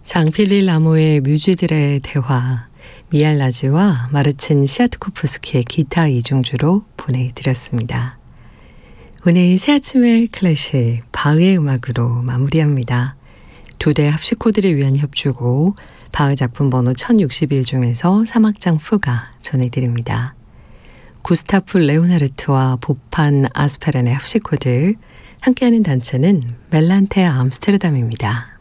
장필릴 라모의 뮤즈들의 대화, 미알라즈와 마르친 시아트코프스키의 기타 이중주로 보내드렸습니다. 오늘 새 아침의 클래식 바흐의 음악으로 마무리합니다. 두 대 합식 코드를 위한 협주고 바흐 작품 번호 1061 중에서 3악장 푸가 전해드립니다. 구스타프 레오나르트와 보판 아스페렌의 합식 코드, 함께하는 단체는 멜란테 암스테르담입니다.